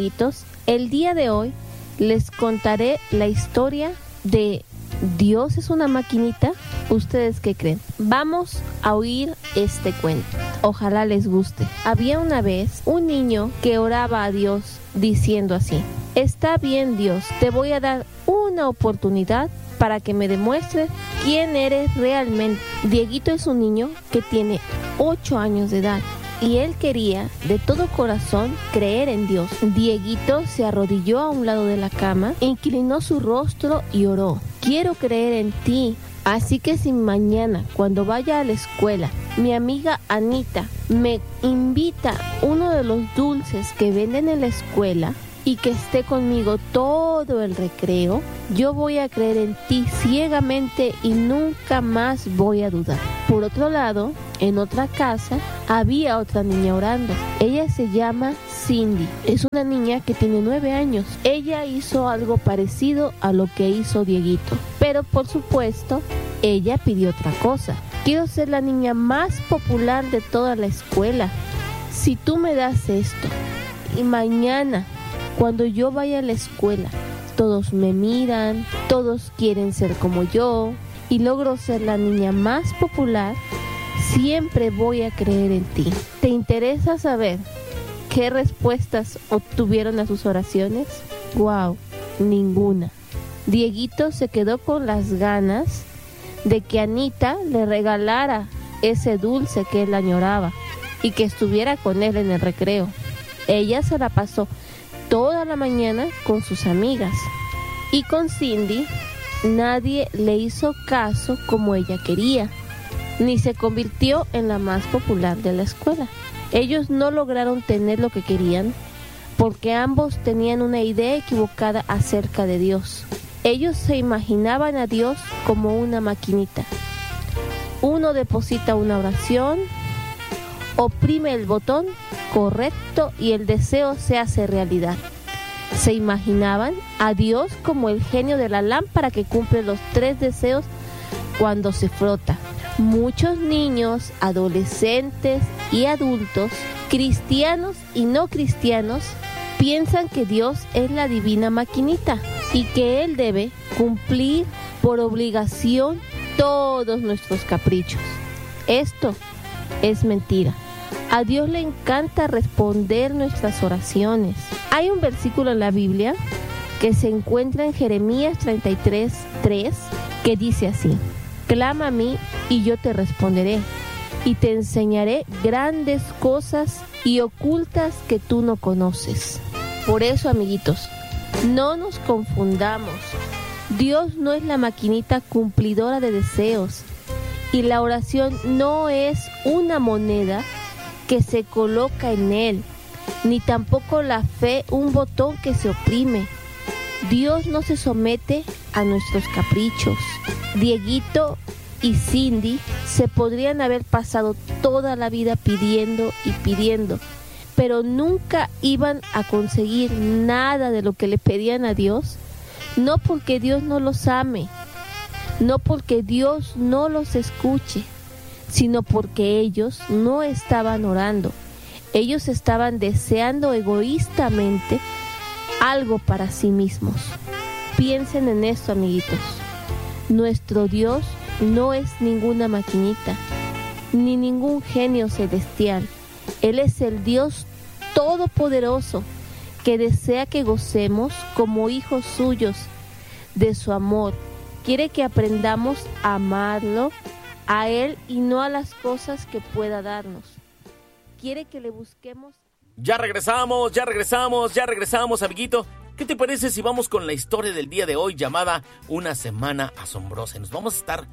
amiguitos, el día de hoy les contaré la historia de ¿Dios es una maquinita? ¿Ustedes qué creen? Vamos a oír este cuento. Ojalá les guste. Había una vez un niño que oraba a Dios diciendo así: está bien, Dios, te voy a dar una oportunidad para que me demuestres quién eres realmente. Dieguito es un niño que tiene 8 años de edad y él quería de todo corazón creer en Dios. Dieguito se arrodilló a un lado de la cama, inclinó su rostro y oró: quiero creer en ti. Así que si mañana, cuando vaya a la escuela, mi amiga Anita me invita uno de los dulces que venden en la escuela y que esté conmigo todo el recreo, yo voy a creer en ti ciegamente y nunca más voy a dudar. Por otro lado, en otra casa había otra niña orando. Ella se llama Cindy. Es una niña que tiene 9 años. Ella hizo algo parecido a lo que hizo Dieguito, pero por supuesto, ella pidió otra cosa. Quiero ser la niña más popular de toda la escuela. Si tú me das esto y mañana, cuando yo vaya a la escuela, todos me miran, todos quieren ser como yo y logro ser la niña más popular, siempre voy a creer en ti. ¿Te interesa saber qué respuestas obtuvieron a sus oraciones? ¡Wow! Ninguna. Dieguito se quedó con las ganas de que Anita le regalara ese dulce que él añoraba y que estuviera con él en el recreo. Ella se la pasó toda la mañana con sus amigas y con Cindy nadie le hizo caso como ella quería, ni se convirtió en la más popular de la escuela. Ellos no lograron tener lo que querían porque ambos tenían una idea equivocada acerca de Dios. Ellos se imaginaban a Dios como una maquinita. Uno deposita una oración, oprime el botón correcto y el deseo se hace realidad. Se imaginaban a Dios como el genio de la lámpara que cumple los 3 deseos cuando se frota. Muchos niños, adolescentes y adultos, cristianos y no cristianos, piensan que Dios es la divina maquinita y que Él debe cumplir por obligación todos nuestros caprichos. Esto es mentira. A Dios le encanta responder nuestras oraciones. Hay un versículo en la Biblia que se encuentra en Jeremías 33:3 que dice así: clama a mí y yo te responderé y te enseñaré grandes cosas y ocultas que tú no conoces. Por eso, amiguitos, no nos confundamos. Dios no es la maquinita cumplidora de deseos y la oración no es una moneda que se coloca en Él, ni tampoco la fe un botón que se oprime. Dios no se somete a nuestros caprichos. Dieguito y Cindy se podrían haber pasado toda la vida pidiendo y pidiendo, pero nunca iban a conseguir nada de lo que le pedían a Dios, no porque Dios no los ame, no porque Dios no los escuche, sino porque ellos no estaban orando. Ellos estaban deseando egoístamente algo para sí mismos. Piensen en esto, amiguitos. Nuestro Dios no es ninguna maquinita, ni ningún genio celestial. Él es el Dios todopoderoso que desea que gocemos como hijos suyos de su amor. Quiere que aprendamos a amarlo a Él y no a las cosas que pueda darnos. Quiere que le busquemos. Ya regresamos, amiguito. ¿Qué te parece si vamos con la historia del día de hoy llamada Una Semana Asombrosa? Nos vamos a estar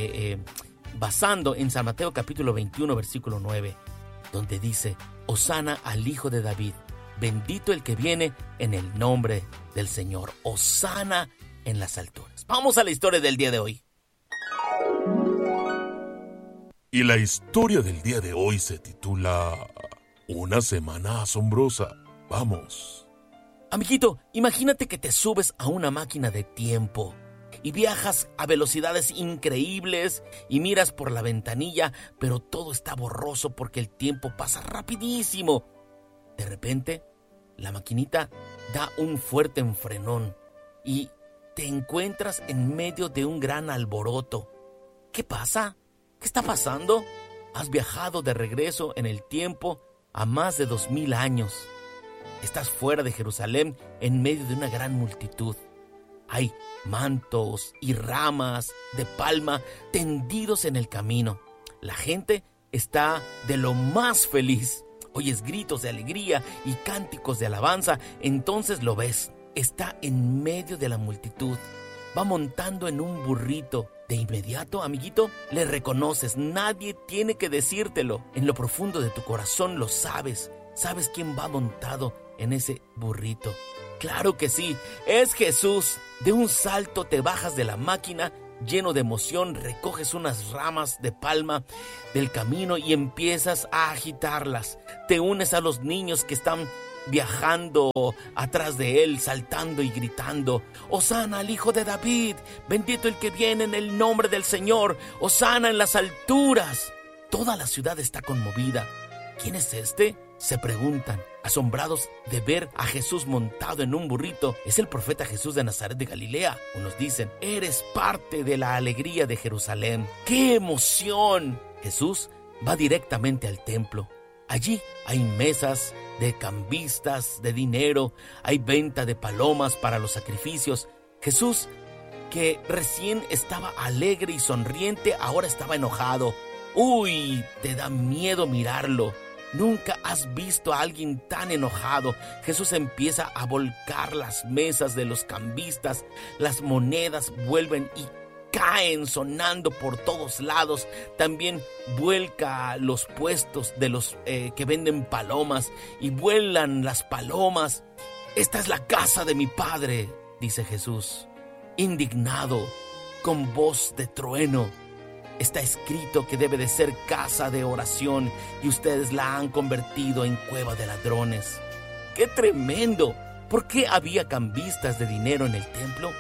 basando en San Mateo capítulo 21, versículo 9, donde dice: Hosana al Hijo de David, bendito el que viene en el nombre del Señor. Hosana en las alturas. Vamos a la historia del día de hoy. Y la historia del día de hoy se titula Una Semana Asombrosa. Vamos. Amiguito, imagínate que te subes a una máquina de tiempo y viajas a velocidades increíbles y miras por la ventanilla, pero todo está borroso porque el tiempo pasa rapidísimo. De repente, la maquinita da un fuerte enfrenón y te encuentras en medio de un gran alboroto. ¿Qué pasa? ¿Qué está pasando? Has viajado de regreso en el tiempo a más de 2000 años. Estás fuera de Jerusalén en medio de una gran multitud. Hay mantos y ramas de palma tendidos en el camino. La gente está de lo más feliz. Oyes gritos de alegría y cánticos de alabanza. Entonces lo ves. Está en medio de la multitud. Va montando en un burrito. De inmediato, amiguito, le reconoces. Nadie tiene que decírtelo. En lo profundo de tu corazón lo sabes. Sabes quién va montado en ese burrito. Claro que sí, es Jesús. De un salto te bajas de la máquina, lleno de emoción, recoges unas ramas de palma del camino y empiezas a agitarlas. Te unes a los niños que están viajando atrás de él, saltando y gritando: Hosana al Hijo de David, bendito el que viene en el nombre del Señor, Hosana en las alturas. Toda la ciudad está conmovida. ¿Quién es este?, se preguntan, asombrados de ver a Jesús montado en un burrito. Es el profeta Jesús de Nazaret de Galilea. Unos dicen: eres parte de la alegría de Jerusalén. ¡Qué emoción! Jesús va directamente al templo. Allí hay mesas de cambistas de dinero, hay venta de palomas para los sacrificios. Jesús, que recién estaba alegre y sonriente, ahora estaba enojado. ¡Uy! Te da miedo mirarlo. Nunca has visto a alguien tan enojado. Jesús empieza a volcar las mesas de los cambistas. Las monedas vuelven y caen sonando por todos lados. También vuelca los puestos de los que venden palomas y vuelan las palomas. Esta es la casa de mi Padre, dice Jesús, indignado, con voz de trueno. Está escrito que debe de ser casa de oración y ustedes la han convertido en cueva de ladrones. ¡Qué tremendo! ¿Por qué había cambistas de dinero en el templo?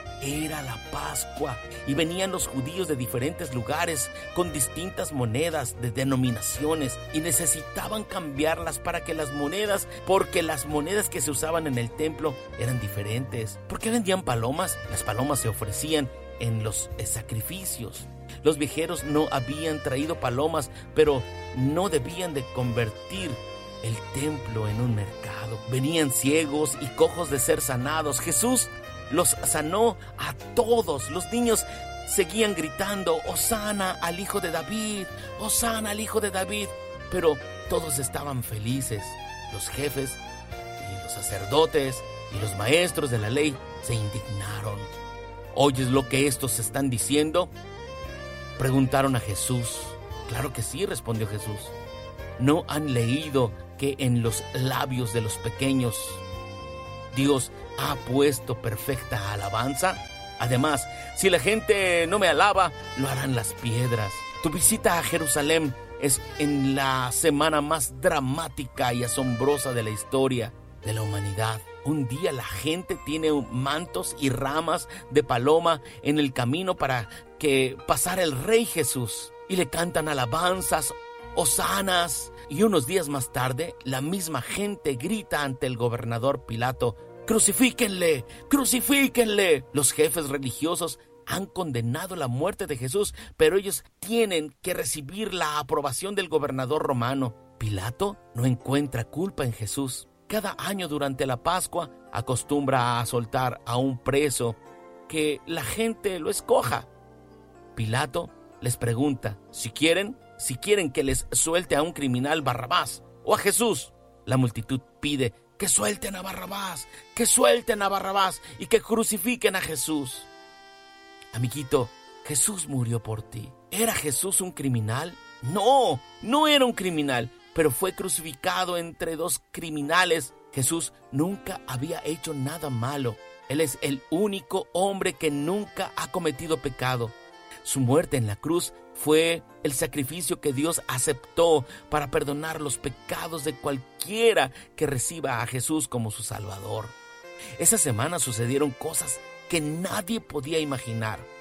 Era la Pascua y venían los judíos de diferentes lugares con distintas monedas de denominaciones y necesitaban cambiarlas porque las monedas que se usaban en el templo eran diferentes. ¿Por qué vendían palomas? Las palomas se ofrecían en los sacrificios. Los viajeros no habían traído palomas, pero no debían de convertir el templo en un mercado. Venían ciegos y cojos de ser sanados. Jesús los sanó a todos. Los niños seguían gritando: Hosana al Hijo de David, Hosana al Hijo de David. Pero todos estaban felices. Los jefes y los sacerdotes y los maestros de la ley se indignaron. ¿Oyes lo que estos están diciendo?, preguntaron a Jesús. Claro que sí, respondió Jesús. ¿No han leído que en los labios de los pequeños Dios ha puesto perfecta alabanza? Además, si la gente no me alaba, lo harán las piedras. Tu visita a Jerusalén es en la semana más dramática y asombrosa de la historia de la humanidad. Un día la gente tiene mantos y ramas de paloma en el camino para que pasara el Rey Jesús y le cantan alabanzas, hosanas. Y unos días más tarde, la misma gente grita ante el gobernador Pilato: ¡Crucifíquenle! ¡Crucifíquenle! Los jefes religiosos han condenado la muerte de Jesús, pero ellos tienen que recibir la aprobación del gobernador romano. Pilato no encuentra culpa en Jesús. Cada año durante la Pascua acostumbra a soltar a un preso que la gente lo escoja. Pilato les pregunta si quieren que les suelte a un criminal, Barrabás, o a Jesús. La multitud pide que suelten a Barrabás, y que crucifiquen a Jesús. Amiguito, Jesús murió por ti. ¿Era Jesús un criminal? No, no era un criminal, pero fue crucificado entre dos criminales. Jesús nunca había hecho nada malo. Él es el único hombre que nunca ha cometido pecado. Su muerte en la cruz fue el sacrificio que Dios aceptó para perdonar los pecados de cualquiera que reciba a Jesús como su Salvador. Esa semana sucedieron cosas que nadie podía imaginar.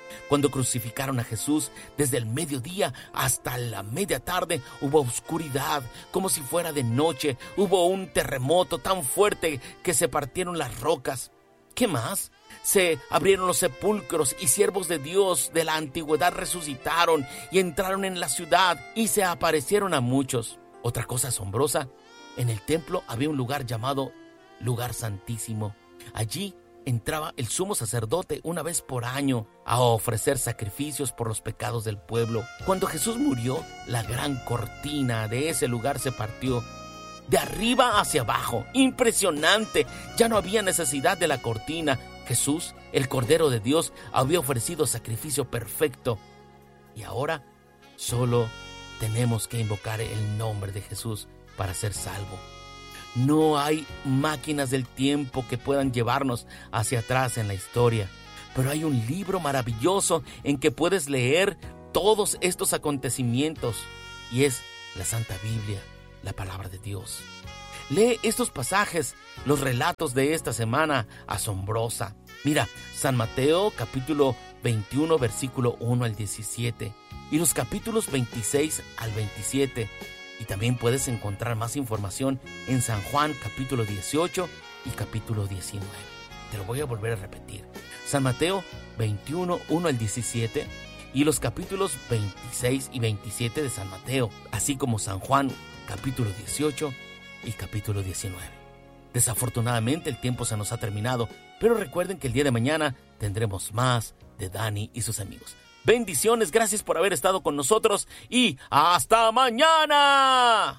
Cuando crucificaron a Jesús, desde el mediodía hasta la media tarde hubo oscuridad, como si fuera de noche. Hubo un terremoto tan fuerte que se partieron las rocas. ¿Qué más? Se abrieron los sepulcros y siervos de Dios de la antigüedad resucitaron y entraron en la ciudad y se aparecieron a muchos. Otra cosa asombrosa, en el templo había un lugar llamado Lugar Santísimo. Allí entraba el sumo sacerdote una vez por año a ofrecer sacrificios por los pecados del pueblo. Cuando Jesús murió, la gran cortina de ese lugar se partió de arriba hacia abajo. ¡Impresionante! Ya no había necesidad de la cortina. Jesús, el Cordero de Dios, había ofrecido sacrificio perfecto. Y ahora solo tenemos que invocar el nombre de Jesús para ser salvo. No hay máquinas del tiempo que puedan llevarnos hacia atrás en la historia, pero hay un libro maravilloso en que puedes leer todos estos acontecimientos, y es la Santa Biblia, la palabra de Dios. Lee estos pasajes, los relatos de esta semana asombrosa. Mira, San Mateo capítulo 21 versículo 1 al 17 y los capítulos 26 al 27. Y también puedes encontrar más información en San Juan capítulo 18 y capítulo 19. Te lo voy a volver a repetir. San Mateo 21, 1 al 17 y los capítulos 26 y 27 de San Mateo, así como San Juan capítulo 18 y capítulo 19. Desafortunadamente el tiempo se nos ha terminado, pero recuerden que el día de mañana tendremos más de Dani y sus amigos. Bendiciones, gracias por haber estado con nosotros y ¡hasta mañana!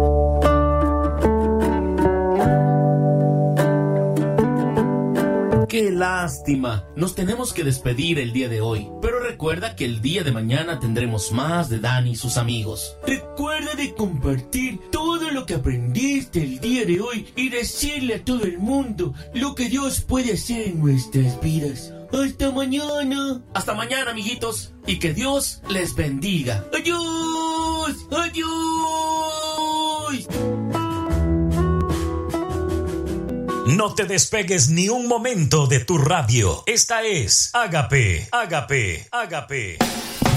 ¡Qué lástima! Nos tenemos que despedir el día de hoy, pero recuerda que el día de mañana tendremos más de Dani y sus amigos. Recuerda de compartir todo lo que aprendiste el día de hoy y decirle a todo el mundo lo que Dios puede hacer en nuestras vidas. ¡Hasta mañana! ¡Hasta mañana, amiguitos! Y que Dios les bendiga. ¡Adiós! ¡Adiós! No te despegues ni un momento de tu radio. Esta es Ágape, Ágape, Ágape.